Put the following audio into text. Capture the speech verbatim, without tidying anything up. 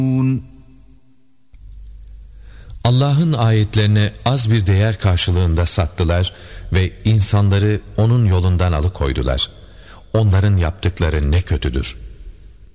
Allah'ın ayetlerini az bir değer karşılığında sattılar ve insanları onun yolundan alıkoydular. Onların yaptıkları ne kötüdür.